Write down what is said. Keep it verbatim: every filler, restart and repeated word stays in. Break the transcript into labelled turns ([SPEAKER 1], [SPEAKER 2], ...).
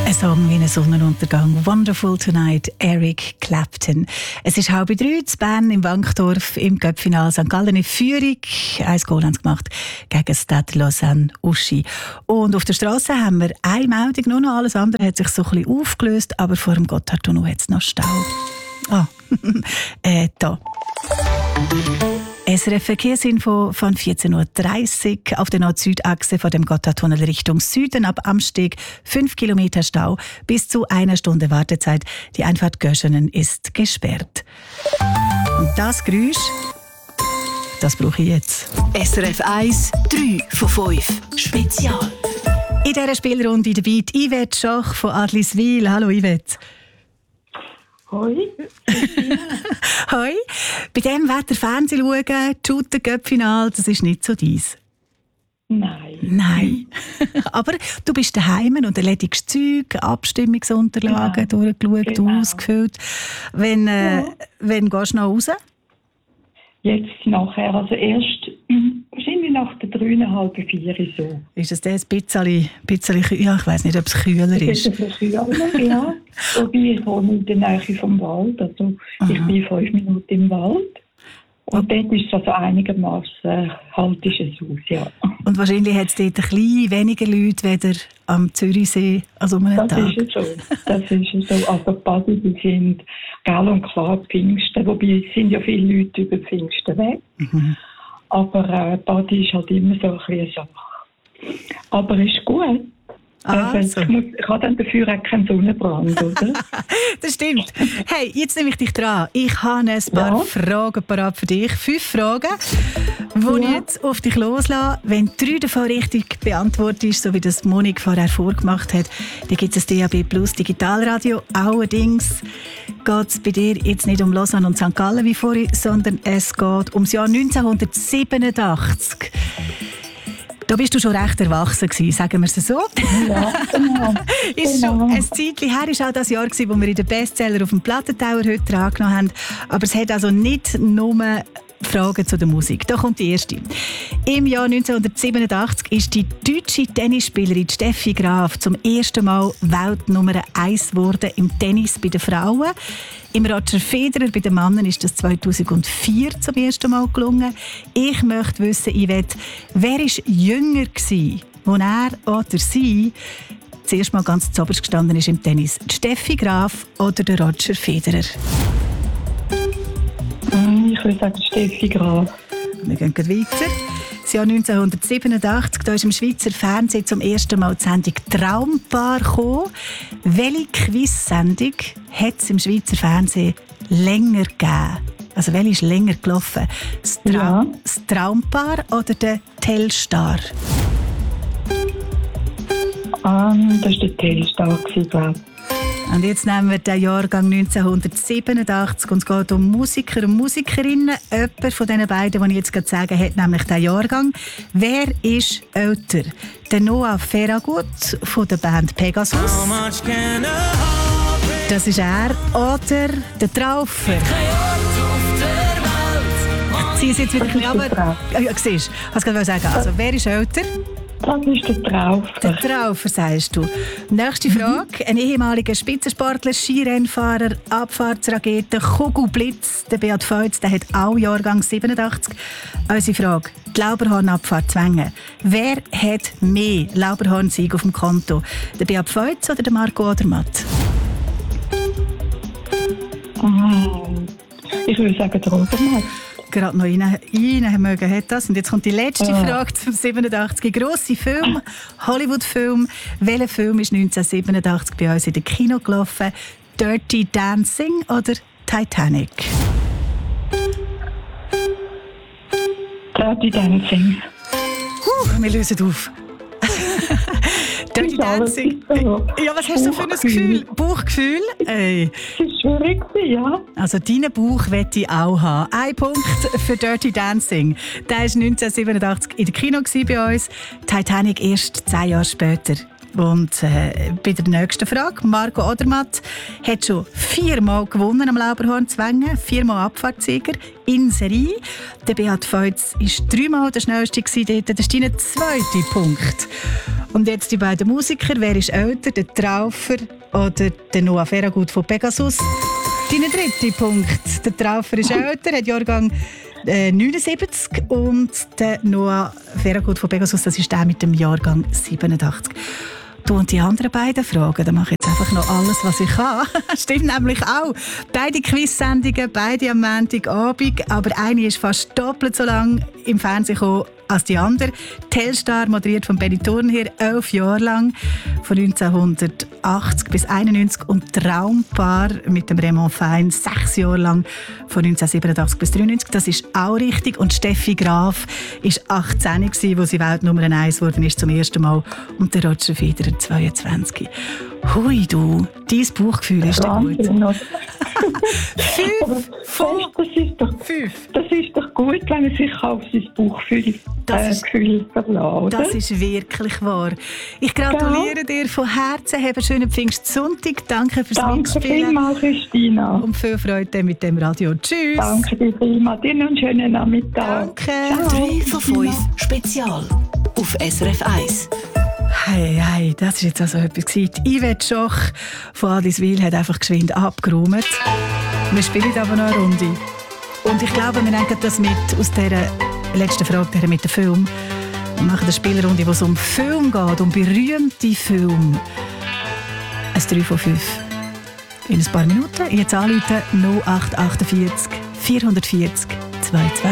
[SPEAKER 1] Ein Song wie ein Sonnenuntergang. Wonderful Tonight, Eric Clapton. Es ist halb drei, in Bern im Wankdorf im Cup-Final Sankt Gallen in Führung. Ein Goal haben sie gemacht gegen Stade Lausanne-Uschi. Und auf der Straße haben wir eine Meldung, nur noch alles andere hat sich so ein bisschen aufgelöst, aber vor dem Gotthardtunnel hat es noch Stau. Ah, äh, da. S R F Verkehrsinfo von vierzehn Uhr dreißig auf der Nord-Süd-Achse von dem Gotthardtunnel Richtung Süden ab Amsteg fünf Kilometer Stau bis zu einer Stunde Wartezeit. Die Einfahrt Göschenen ist gesperrt. Und das Geräusch, das brauche ich jetzt.
[SPEAKER 2] S R F eins, drei von fünf. Spezial.
[SPEAKER 1] In dieser Spielrunde dabei die Yvette Schoch von Adliswil. Hallo Yvette.
[SPEAKER 3] Hoi.
[SPEAKER 1] Hoi. Bei diesem Wetter Fernsehen schauen, shooten, Cup-Final, das ist nicht so deins.
[SPEAKER 3] Nein.
[SPEAKER 1] Nein. Aber du bist daheim und erledigst Zeug, Abstimmungsunterlagen genau. durchgeschaut, genau. ausgefüllt. Wenn, äh, ja. wenn gehst du noch raus?
[SPEAKER 3] Jetzt nachher, also erst wahrscheinlich nach der dreieinhalb, vier so.
[SPEAKER 1] Ist es das ein bisschen, bisschen ja, ich weiss nicht, ob es kühler ist.
[SPEAKER 3] Es ist ein bisschen kühler, ja. Wobei ich wohne in der Nähe vom Wald, also Aha. ich bin fünf Minuten im Wald. Und dort ist es also einigermaßen halt ist es aus, ja.
[SPEAKER 1] Und wahrscheinlich hat es dort ein bisschen weniger Leute weder am Zürichsee als um einen
[SPEAKER 3] das
[SPEAKER 1] Tag.
[SPEAKER 3] Ist so. Das ist es so. Also die Badi, die sind gell und klar Pfingsten, wobei es sind ja viele Leute über Pfingsten weg. Mhm. Aber äh, Badi ist halt immer so ein bisschen eine Sache. Aber es ist gut.
[SPEAKER 1] Ah,
[SPEAKER 3] also, ich, muss, ich habe dann dafür auch keinen Sonnenbrand, oder?
[SPEAKER 1] Das stimmt. Hey, jetzt nehme ich dich dran. Ich habe ein paar ja. Fragen parat für dich. Fünf Fragen, die ja. ich jetzt auf dich loslasse. Wenn drei davon richtig beantwortest, so wie das Monik vorher vorgemacht hat, dann gibt es D A B Plus Digitalradio. Allerdings geht es bei dir jetzt nicht um Lausanne und Sankt Gallen wie vorhin, sondern es geht um das Jahr neunzehnhundertsiebenundachtzig. Da bist du schon recht erwachsen gewesen, sagen wir es so.
[SPEAKER 3] Ja, genau.
[SPEAKER 1] Ist
[SPEAKER 3] genau.
[SPEAKER 1] schon ein Zeitchen her, ist auch das Jahr gewesen, wo wir in den Bestseller auf dem Plattentower heute drangenommen haben. Aber es hat also nicht nur Fragen zu der Musik. Da kommt die erste. Im Jahr neunzehnhundertsiebenundachtzig ist die deutsche Tennisspielerin Steffi Graf zum ersten Mal Weltnummer eins geworden im Tennis bei den Frauen. Im Roger Federer bei den Männern ist das zweitausendvier zum ersten Mal gelungen. Ich möchte wissen, Yvette, wer war jünger gewesen, als er oder sie zuerst mal ganz zuoberst gestanden ist im Tennis? Die Steffi Graf oder der Roger Federer?
[SPEAKER 3] Ich würde sagen Steffi Graf.
[SPEAKER 1] Wir gehen weiter. Das Jahr neunzehnhundertsiebenundachtzig, da ist im Schweizer Fernsehen zum ersten Mal die Sendung «Traumpaar» gekommen. Welche Quiz-Sendung hat es im Schweizer Fernsehen länger gegeben? Also welche ist länger gelaufen? Das, Tra-
[SPEAKER 3] ja.
[SPEAKER 1] das «Traumpaar» oder der «Telstar»?
[SPEAKER 3] Um, das war der Telstar, glaube ich.
[SPEAKER 1] Und jetzt nehmen wir den Jahrgang neunzehnhundertsiebenundachtzig und es geht um Musiker und Musikerinnen. Jemand von diesen beiden, die ich jetzt gerade sage, hat nämlich den Jahrgang. Wer ist älter? Der Noah Ferragut von der Band Pegasus. Das ist er. Oder der Traufer. Sie ist jetzt wieder ein bisschen runter. Ja, siehst du, was ich sagen. Also, wer ist älter?
[SPEAKER 3] Das ist der Traufer.
[SPEAKER 1] Der Traufer, sagst du. Nächste Frage. Ein ehemaliger Spitzensportler, Skirennfahrer, Abfahrtsrakete, Kugelblitz, der Beat Feutz, der hat auch Jahrgang siebenundachtzig. Unsere Frage. Die Lauberhornabfahrt Zwängen. Wer hat mehr Lauberhorn-Sieg auf dem Konto? Der Beat Feutz oder der Marco Odermatt?
[SPEAKER 3] Ich würde sagen, der Odermatt.
[SPEAKER 1] Gerade noch rein, rein mögen hat das. Und jetzt kommt die letzte ja. Frage zum siebenundachtzig. Grosser Film, Hollywood-Film. Welcher Film ist neunzehnhundertsiebenundachtzig bei uns in den Kino gelaufen? Dirty Dancing oder Titanic?
[SPEAKER 3] Dirty Dancing.
[SPEAKER 1] Huh, wir lösen auf. Dirty Dancing. Ja, was hast du für ein Gefühl? Bauchgefühl? Ey.
[SPEAKER 3] Das ist schwierig, ja.
[SPEAKER 1] Also deinen Bauch möchte ich auch haben. Ein Punkt für Dirty Dancing. Der war neunzehnhundertsiebenundachtzig in der Kino bei uns. Titanic erst zehn Jahre später Und äh, bei der nächsten Frage, Marco Odermatt hat schon viermal gewonnen am Lauberhorn-Zwängen, viermal Abfahrtssieger in Serie. Der Beat Feutz war dreimal der schnellste dort, das ist dein zweiter Punkt. Und jetzt die beiden Musiker, wer ist älter, der Traufer oder der Noah Ferragut von Pegasus? Dein dritter Punkt, der Traufer ist älter, hat Jahrgang äh, neunundsiebzig und der Noah Ferragut von Pegasus, das ist der mit dem Jahrgang siebenundachtzig. Du und die anderen beiden Fragen, da mache ich jetzt einfach noch alles, was ich kann. Stimmt nämlich auch. Beide Quiz-Sendungen, beide am Montagabend, aber eine ist fast doppelt so lang im Fernsehen gekommen als die andere. Telstar, moderiert von Benny Thurnherr, elf Jahre lang, von neunzehnhundertachtzig bis einundneunzig, und Traumpaar mit dem Raymond Fein, sechs Jahre lang, von neunzehnhundertsiebenundachtzig bis dreiundneunzig. Das ist auch richtig. Und Steffi Graf war achtzehn, als sie Weltnummer eins geworden ist zum ersten Mal, und der Roger Federer zweiundzwanzig. Hui du, dein Bauchgefühl ist doch gut. Fünf von
[SPEAKER 3] das ist doch,
[SPEAKER 1] fünf.
[SPEAKER 3] Das ist doch gut, wenn man sich auf sein Bauchgefühl
[SPEAKER 1] Das ist-
[SPEAKER 3] äh, verlässt.
[SPEAKER 1] Das ist wirklich wahr. Ich gratuliere
[SPEAKER 3] Ja.
[SPEAKER 1] dir von Herzen. Habe einen schönen Pfingstsonntag. Danke fürs
[SPEAKER 3] Danke
[SPEAKER 1] Mitspielen.
[SPEAKER 3] vielmals, Christina.
[SPEAKER 1] Und viel Freude mit dem Radio. Tschüss.
[SPEAKER 3] Danke dir vielmals. Dir noch einen schönen Nachmittag.
[SPEAKER 1] Danke.
[SPEAKER 2] drei von fünf Spezial auf S R F eins.
[SPEAKER 1] Hey, hey, das war jetzt also etwas gewesen. Yvette Schoch von Adliswil hat einfach geschwind abgeräumt. Wir spielen aber noch eine Runde. Und ich glaube, wir nehmen das mit aus dieser letzten Frage, der mit dem Film. Wir machen eine Spielrunde, wo es um Film geht, um berühmte Filme. Ein drei von fünf. In ein paar Minuten. Jetzt anrufen null acht acht vier, vier vier null zwei zwei.